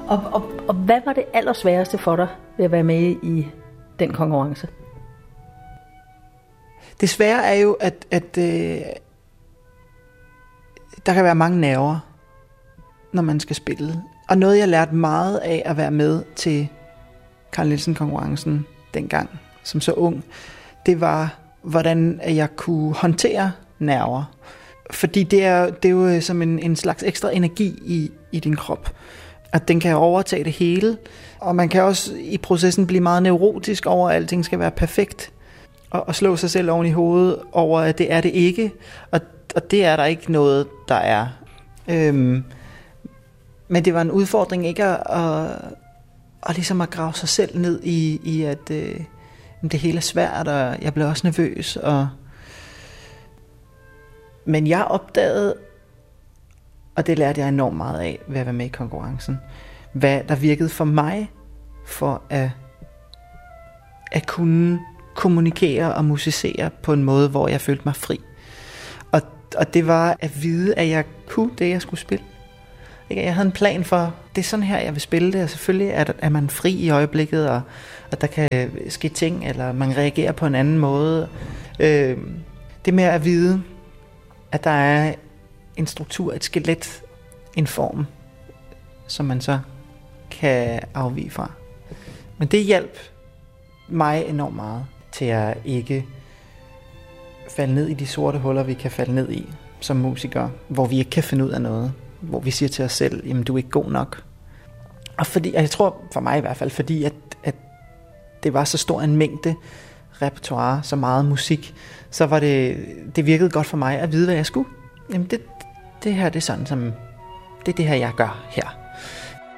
Og hvad var det allersværeste for dig ved at være med i den konkurrence? Det svære er jo, at der kan være mange nerver, når man skal spille. Og noget, jeg lærte meget af at være med til Carl Nielsen-konkurrencen dengang, som så ung, det var, hvordan jeg kunne håndtere nerver. Fordi det er jo som en slags ekstra energi i din krop. At den kan overtage det hele. Og man kan også i processen blive meget neurotisk over, at alting skal være perfekt. Og slå sig selv oven i hovedet over, at det er det ikke. Og det er der ikke noget, der er. Men det var en udfordring ikke at ligesom at grave sig selv ned i at det hele er svært, og jeg blev også nervøs. Men jeg opdagede, og det lærte jeg enormt meget af ved at være med i konkurrencen, hvad der virkede for mig for at kunne kommunikere og musicere på en måde, hvor jeg følte mig fri. Og det var at vide, at jeg kunne det, jeg skulle spille. Jeg havde en plan for, det er sådan her, jeg vil spille det, og selvfølgelig er man fri i øjeblikket, og der kan ske ting, eller man reagerer på en anden måde. Det med at vide, at der er en struktur, et skelet, en form, som man så kan afvige fra. Men det hjalp mig enormt meget til at ikke falde ned i de sorte huller, vi kan falde ned i som musikere, hvor vi ikke kan finde ud af noget, hvor vi siger til os selv, jamen du er ikke god nok. Og jeg tror for mig i hvert fald, fordi at det var så stor en mængde repertoire, så meget musik, så var det virkede godt for mig at vide, hvad jeg skulle. Jamen det her, det er sådan som, det er det her, jeg gør her.